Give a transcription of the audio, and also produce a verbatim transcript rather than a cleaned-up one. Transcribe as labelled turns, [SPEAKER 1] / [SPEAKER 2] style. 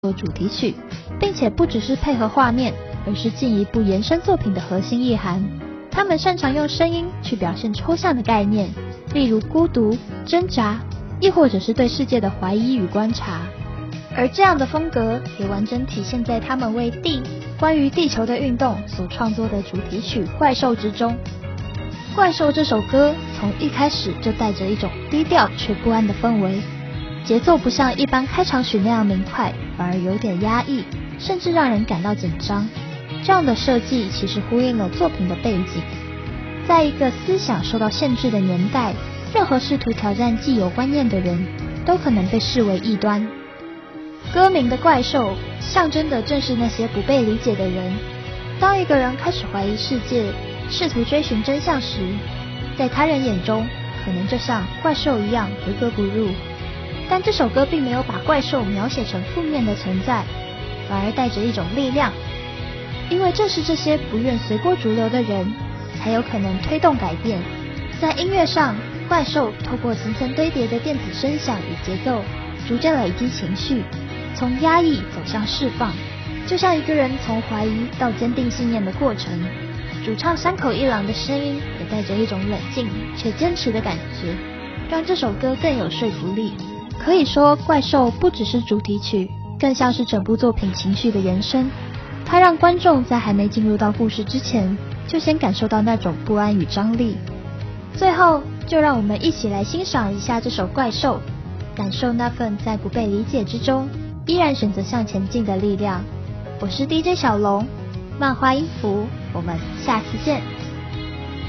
[SPEAKER 1] 做主题曲，并且不只是配合画面，而是进一步延伸作品的核心意涵。他们擅长用声音去表现抽象的概念，例如孤独、挣扎，亦或者是对世界的怀疑与观察。而这样的风格也完整体现在他们为地关于地球的运动所创作的主题曲《怪兽》之中。《怪兽》这首歌从一开始就带着一种低调却不安的氛围，节奏不像一般开场曲那样明快，反而有点压抑，甚至让人感到紧张。这样的设计其实呼应了作品的背景，在一个思想受到限制的年代，任何试图挑战既有观念的人都可能被视为异端。歌名的怪兽象征的正是那些不被理解的人。当一个人开始怀疑世界，试图追寻真相时，在他人眼中可能就像怪兽一样格格不入。但这首歌并没有把怪兽描写成负面的存在，反而带着一种力量，因为正是这些不愿随波逐流的人才有可能推动改变。在音乐上，怪兽透过层层堆叠的电子声响与节奏，逐渐累积情绪，从压抑走向释放，就像一个人从怀疑到坚定信念的过程。主唱山口一郎的声音也带着一种冷静且坚持的感觉，让这首歌更有说服力。可以说，怪兽不只是主题曲，更像是整部作品情绪的延伸。它让观众在还没进入到故事之前，就先感受到那种不安与张力。最后，就让我们一起来欣赏一下这首怪兽，感受那份在不被理解之中依然选择向前进的力量。我是 D J 小龙，漫画音符，我们下次见。